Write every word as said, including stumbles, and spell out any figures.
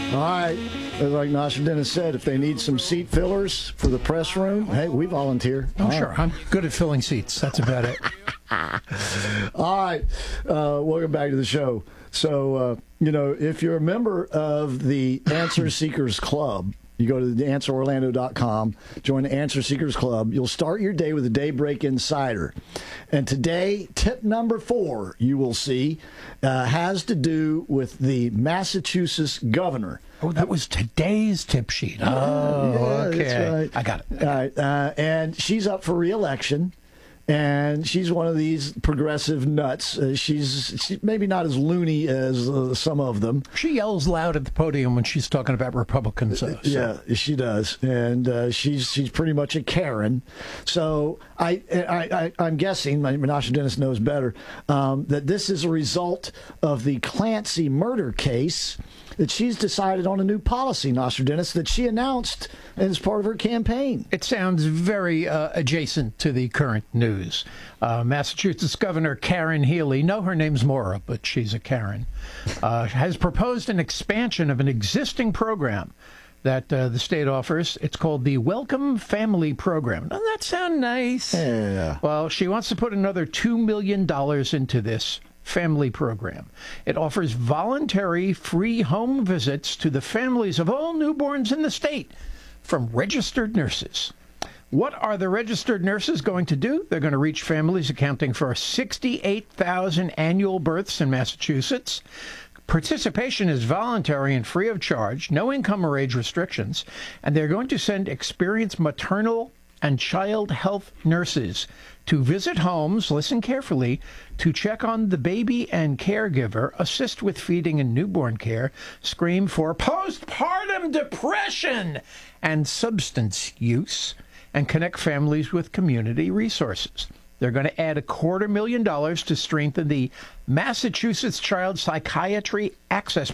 All right. Like Nostradamus said, if they need some seat fillers for the press room, hey, we volunteer. Oh, All sure. right. I'm good at filling seats. That's about it. All right. Uh, welcome back to the show. So, uh, you know, if you're a member of the Answer Seekers Club, you go to the answer orlando dot com, join the Answer Seekers Club. You'll start your day with a Daybreak Insider. And today, tip number four, you will see, uh, has to do with the Massachusetts governor. Oh, that was today's tip sheet. Oh, yeah, okay. That's right. I got it. I got All right. Uh, and she's up for re-election. And she's one of these progressive nuts. Uh, she's, she's maybe not as loony as uh, some of them. She yells loud at the podium when she's talking about Republicans. Though, so. Yeah, she does, and uh, she's she's pretty much a Karen. So I, I, I I'm guessing, Menashe Dennis knows better, um, that this is a result of the Clancy murder case. That she's decided on a new policy, Nostradamus, that she announced as part of her campaign. It sounds very uh, adjacent to the current news. Uh, Massachusetts Governor Karen Healy, no, her name's Maura, but she's a Karen, uh, has proposed an expansion of an existing program that uh, the state offers. It's called the Welcome Family Program. Doesn't that sound nice? Yeah. Well, she wants to put another two million dollars into this family program. It offers voluntary free home visits to the families of all newborns in the state from registered nurses. What are the registered nurses going to do? They're going to reach families accounting for sixty-eight thousand annual births in Massachusetts. Participation is voluntary and free of charge, no income or age restrictions, and they're going to send experienced maternal and child health nurses to visit homes, listen carefully, to check on the baby and caregiver, assist with feeding and newborn care, screen for postpartum depression and substance use, and connect families with community resources. They're going to add a quarter million dollars to strengthen the Massachusetts Child Psychiatry Access